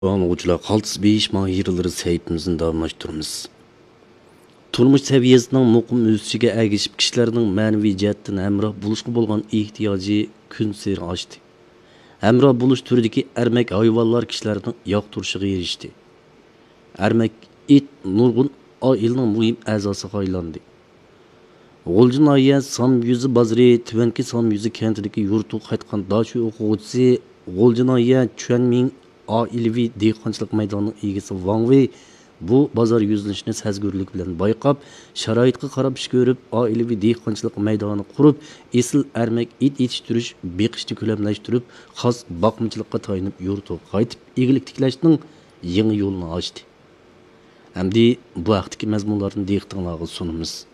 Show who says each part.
Speaker 1: Anlıqçılar qaltis beyiş mahirləri səhifimizin davamlaşdırımız. Turmuş səviyyəsinin muqim ösüşüge əgişib kişilərinin mənəvi cəhətdən həmrah buluşqa bolğan ihtiyacı gün seri aşdı. Həmrah buluş türüdeki ərmək hayvanlar kişilərinin yaqturuşuğa erişdi. Ərmək it nurgun ailənin mühim əzasıga aylandı. G'o'lji nahiya Sam yüzü bazarı Tüvenki Sam yüzü kentidagi yurtu qaytgan daşı o'quvchisi G'o'lji nahiya Chuanming ailevi dehqonchilik maydonining egasi Wang Wei bu bozor yuzlanishini sezgurlik bilan bayqab, sharoitga qarab ish ko'rib, ailevi dehqonchilik maydoni qurib, esil ermak it yetishtirish, beqishni ko'lamlashtirib, xos boqimchilikqa tayinib yurtiga qaytib, egilik tiklashning yangi yo'lini ochdi. Hamdi bu haqdagi mazmunlarni diqqatingizga sunamiz.